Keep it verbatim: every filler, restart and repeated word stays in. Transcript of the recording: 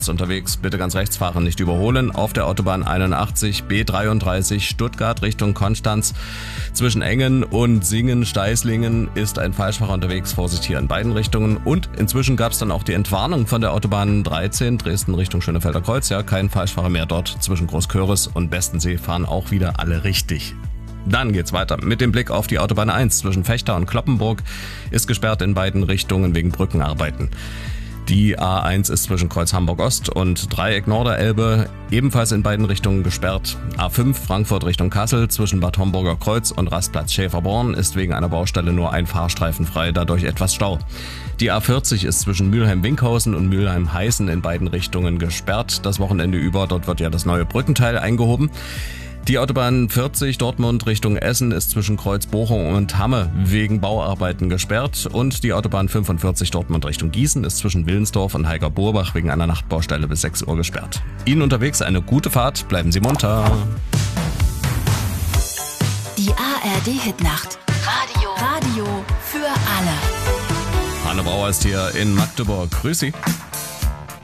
Unterwegs bitte ganz rechts fahren, nicht überholen. Auf der Autobahn einundachtzig B dreiunddreißig Stuttgart Richtung Konstanz. Zwischen Engen und Singen-Steißlingen ist ein Falschfahrer unterwegs. Vorsicht hier in beiden Richtungen. Und inzwischen gab es dann auch die Entwarnung von der Autobahn dreizehn Dresden Richtung Schönefelder Kreuz. Ja, kein Falschfahrer mehr dort. Zwischen Großköris und Bestensee fahren auch wieder alle richtig. Dann geht's weiter. Mit dem Blick auf die Autobahn eins zwischen Vechta und Cloppenburg ist gesperrt in beiden Richtungen wegen Brückenarbeiten. Die A eins ist zwischen Kreuz Hamburg-Ost und Dreieck Norderelbe ebenfalls in beiden Richtungen gesperrt. A fünf Frankfurt Richtung Kassel zwischen Bad Homburger Kreuz und Rastplatz Schäferborn ist wegen einer Baustelle nur ein Fahrstreifen frei, dadurch etwas Stau. Die A vierzig ist zwischen Mülheim-Winkhausen und Mülheim-Heißen in beiden Richtungen gesperrt. Das Wochenende über, dort wird ja das neue Brückenteil eingehoben. Die Autobahn vierzig Dortmund Richtung Essen ist zwischen Kreuz Bochum und Hamme wegen Bauarbeiten gesperrt und die Autobahn fünfundvierzig Dortmund Richtung Gießen ist zwischen Willensdorf und Heiger-Burbach wegen einer Nachtbaustelle bis sechs Uhr gesperrt. Ihnen unterwegs eine gute Fahrt, bleiben Sie munter. Die A R D-Hitnacht. Radio. Radio für alle. Hanne Brauer ist hier in Magdeburg. Grüß Sie.